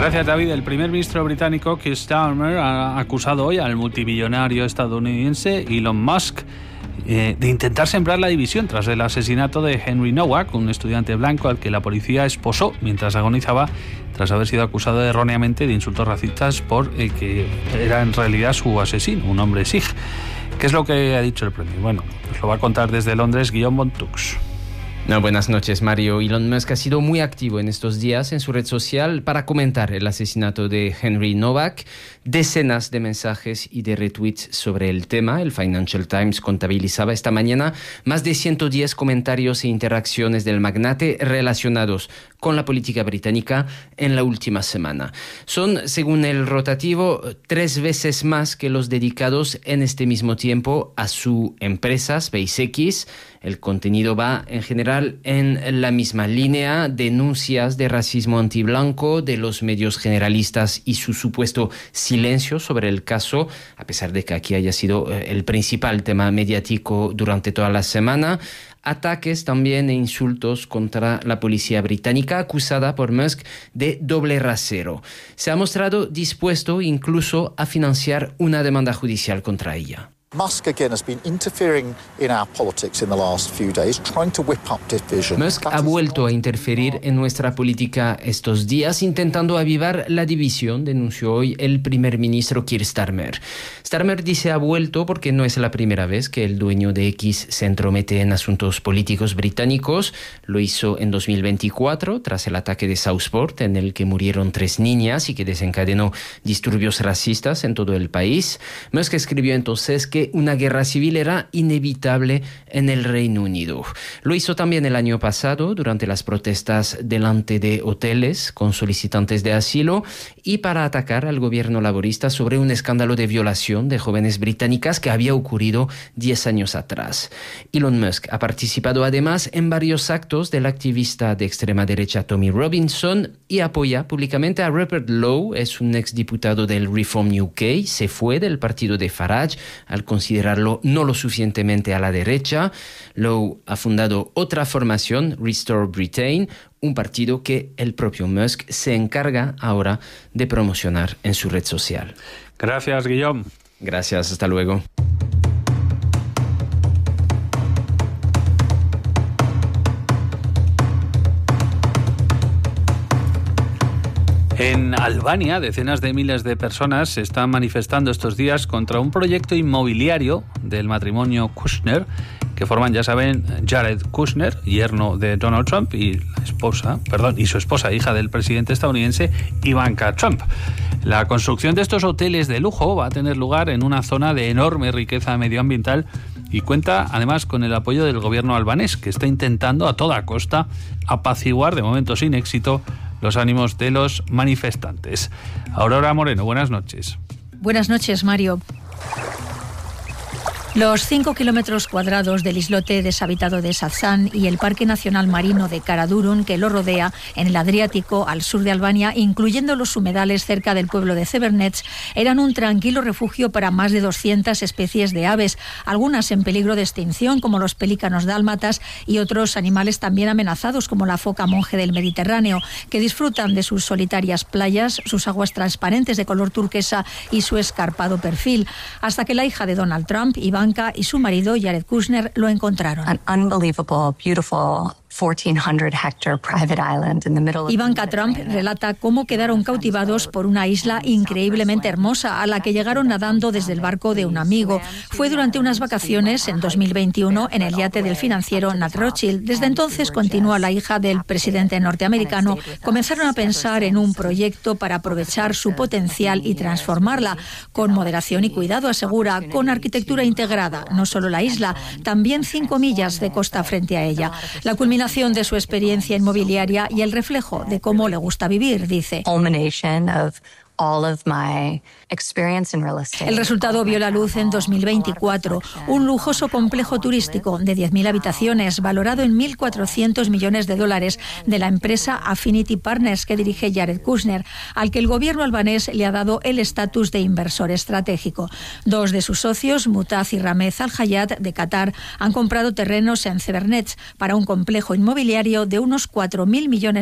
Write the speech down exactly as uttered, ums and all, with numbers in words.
Gracias, David. El primer ministro británico Keir Starmer ha acusado hoy al multimillonario estadounidense Elon Musk eh, de intentar sembrar la división tras el asesinato de Henry Nowak, un estudiante blanco al que la policía esposó mientras agonizaba tras haber sido acusado erróneamente de insultos racistas por el que era en realidad su asesino, un hombre sikh. ¿Qué es lo que ha dicho el premio? Bueno, os lo va a contar desde Londres Guillaume Bontux. No, buenas noches, Mario. Elon Musk ha sido muy activo en estos días en su red social para comentar el asesinato de Henry Nowak. Decenas de mensajes y de retweets sobre el tema. El Financial Times contabilizaba esta mañana más de ciento diez comentarios e interacciones del magnate relacionados con la política británica en la última semana. Son, según el rotativo, tres veces más que los dedicados en este mismo tiempo a su empresa SpaceX. El contenido va, en general, en la misma línea: denuncias de racismo antiblanco de los medios generalistas y su supuesto silencio sobre el caso, a pesar de que aquí haya sido el principal tema mediático durante toda la semana. Ataques también e insultos contra la policía británica, acusada por Musk de doble rasero. Se ha mostrado dispuesto incluso a financiar una demanda judicial contra ella. Musk again has been interfering in our politics in the last few days, trying to whip up division. Musk ha vuelto a interferir en nuestra política estos días, intentando avivar la división, denunció hoy el primer ministro Keir Starmer. Starmer dice ha vuelto porque no es la primera vez que el dueño de X se entromete en asuntos políticos británicos. Lo hizo en dos mil veinticuatro, tras el ataque de Southport, en el que murieron tres niñas y que desencadenó disturbios racistas en todo el país. Musk escribió entonces que una guerra civil era inevitable en el Reino Unido. Lo hizo también el año pasado durante las protestas delante de hoteles con solicitantes de asilo y para atacar al gobierno laborista sobre un escándalo de violación de jóvenes británicas que había ocurrido diez años atrás. Elon Musk ha participado además en varios actos del activista de extrema derecha Tommy Robinson y apoya públicamente a Rupert Lowe, es un exdiputado del Reform U K, se fue del partido de Farage al considerarlo no lo suficientemente a la derecha. Lowe ha fundado otra formación, Restore Britain, un partido que el propio Musk se encarga ahora de promocionar en su red social. Gracias, Guillaume. Gracias, hasta luego. En Albania, decenas de miles de personas se están manifestando estos días contra un proyecto inmobiliario del matrimonio Kushner, que forman, ya saben, Jared Kushner, yerno de Donald Trump, y la esposa, perdón, y su esposa, hija del presidente estadounidense, Ivanka Trump. La construcción de estos hoteles de lujo va a tener lugar en una zona de enorme riqueza medioambiental y cuenta además con el apoyo del gobierno albanés, que está intentando a toda costa apaciguar, de momento sin éxito, los ánimos de los manifestantes. Aurora Moreno, buenas noches. Buenas noches, Mario. Los cinco kilómetros cuadrados del islote deshabitado de Sazan y el Parque Nacional Marino de Karadurun, que lo rodea en el Adriático al sur de Albania, incluyendo los humedales cerca del pueblo de Severnets, eran un tranquilo refugio para más de doscientas especies de aves, algunas en peligro de extinción como los pelícanos dálmatas y otros animales también amenazados como la foca monje del Mediterráneo, que disfrutan de sus solitarias playas, sus aguas transparentes de color turquesa y su escarpado perfil, hasta que la hija de Donald Trump, Ivanka, y su marido Jared Kushner lo encontraron. An unbelievable, beautiful fourteen hundred hectare private island in the middle of Ivanka Trump relata cómo quedaron cautivados por una isla increíblemente hermosa a la que llegaron nadando desde el barco de un amigo. Fue durante unas vacaciones en dos mil veintiuno en el yate del financiero Nat Rothschild. Desde entonces, continúa la hija del presidente norteamericano, comenzaron a pensar en un proyecto para aprovechar su potencial y transformarla con moderación y cuidado, asegura, con arquitectura integrada, no solo la isla, también cinco millas de costa frente a ella. La culminación de su experiencia inmobiliaria y el reflejo de cómo le gusta vivir, dice. El resultado vio la luz en dos mil veinticuatro. Un lujoso complejo turístico de diez mil habitaciones, valorado en mil cuatrocientos millones de dólares, de la empresa Affinity Partners que dirige Jared Kushner, al que el gobierno albanés le ha dado el estatus de inversor estratégico. Dos de sus socios, Mutaz y Ramez Al Hayat, de Qatar, han comprado terrenos en Severnets para un complejo inmobiliario de unos cuatro mil millones